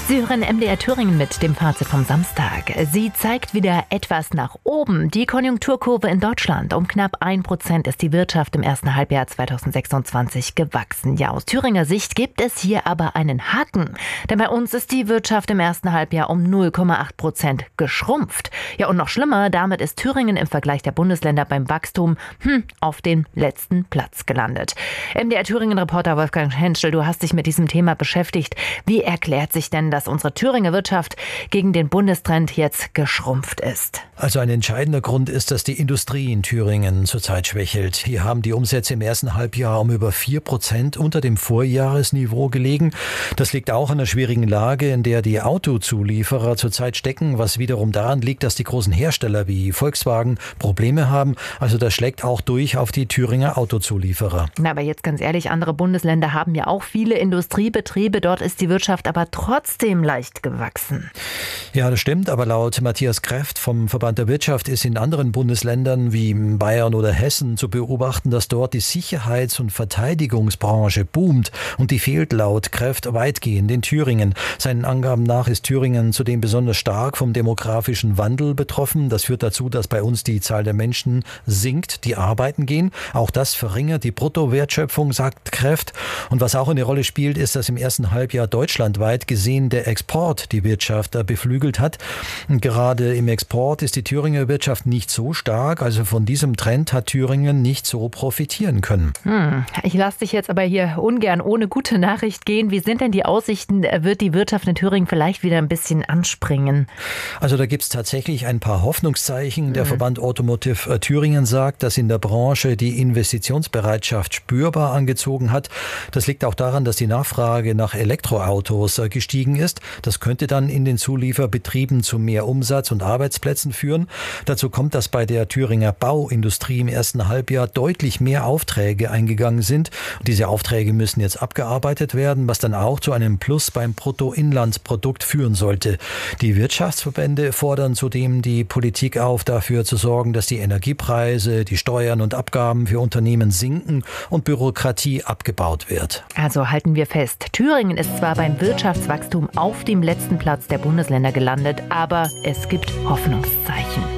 Sie hören MDR Thüringen mit dem Fazit vom Samstag. Sie zeigt wieder etwas nach oben. Die Konjunkturkurve in Deutschland. Um knapp 1% ist die Wirtschaft im ersten Halbjahr 2026 gewachsen. Ja, aus Thüringer Sicht gibt es hier aber einen Haken. Denn bei uns ist die Wirtschaft im ersten Halbjahr um 0,8% geschrumpft. Ja, und noch schlimmer, damit ist Thüringen im Vergleich der Bundesländer beim Wachstum auf den letzten Platz gelandet. MDR Thüringen-Reporter Wolfgang Henschel, du hast dich mit diesem Thema beschäftigt. Wie erklärt sich denn, dass unsere Thüringer Wirtschaft gegen den Bundestrend jetzt geschrumpft ist? Also ein entscheidender Grund ist, dass die Industrie in Thüringen zurzeit schwächelt. Hier haben die Umsätze im ersten Halbjahr um über 4% unter dem Vorjahresniveau gelegen. Das liegt auch an der schwierigen Lage, in der die Autozulieferer zurzeit stecken, was wiederum daran liegt, dass die großen Hersteller wie Volkswagen Probleme haben. Also das schlägt auch durch auf die Thüringer Autozulieferer. Na, aber jetzt ganz ehrlich, andere Bundesländer haben ja auch viele Industriebetriebe. Dort ist die Wirtschaft aber trotzdem leicht gewachsen. Ja, das stimmt, aber laut Matthias Kreft vom Verband der Wirtschaft ist in anderen Bundesländern wie Bayern oder Hessen zu beobachten, dass dort die Sicherheits- und Verteidigungsbranche boomt und die fehlt laut Kreft weitgehend in Thüringen. Seinen Angaben nach ist Thüringen zudem besonders stark vom demografischen Wandel betroffen. Das führt dazu, dass bei uns die Zahl der Menschen sinkt, die arbeiten gehen. Auch das verringert die Bruttowertschöpfung, sagt Kreft. Und was auch eine Rolle spielt, ist, dass im ersten Halbjahr deutschlandweit gesehen der Export die Wirtschaft beflügelt hat. Und gerade im Export ist die Thüringer Wirtschaft nicht so stark. Also von diesem Trend hat Thüringen nicht so profitieren können. Ich lasse dich jetzt aber hier ungern ohne gute Nachricht gehen. Wie sind denn die Aussichten? Wird die Wirtschaft in Thüringen vielleicht wieder ein bisschen anspringen? Also da gibt es tatsächlich ein paar Hoffnungszeichen. Der Verband Automotive Thüringen sagt, dass in der Branche die Investitionsbereitschaft spürbar angezogen hat. Das liegt auch daran, dass die Nachfrage nach Elektroautos gestiegen ist. Das könnte dann in den Zulieferbetrieben zu mehr Umsatz und Arbeitsplätzen führen. Dazu kommt, dass bei der Thüringer Bauindustrie im ersten Halbjahr deutlich mehr Aufträge eingegangen sind. Und diese Aufträge müssen jetzt abgearbeitet werden, was dann auch zu einem Plus beim Bruttoinlandsprodukt führen sollte. Die Wirtschaftsverbände fordern zudem die Politik auf, dafür zu sorgen, dass die Energiepreise, die Steuern und Abgaben für Unternehmen sinken und Bürokratie abgebaut wird. Also halten wir fest, Thüringen ist zwar beim Wirtschaftswachstum auf dem letzten Platz der Bundesländer gelandet, aber es gibt Hoffnungszeichen.